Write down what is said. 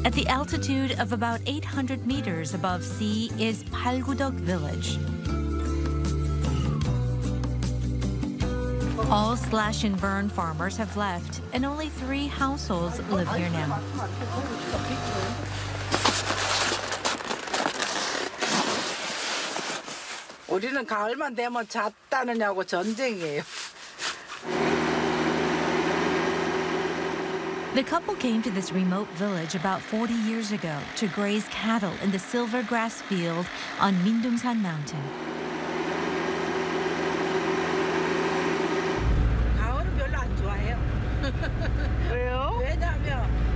At the altitude of about 800 meters above sea is Palgudok village. All slash and burn farmers have left, and only 3 households live here now. 우리는 가을만 되면 잣다느냐고 전쟁이에요. The couple came to this remote village about 40 years ago to graze cattle in the silver grass field on Mindungsan Mountain. 가을은 별로 안 좋아해요. 왜요? 왜냐하면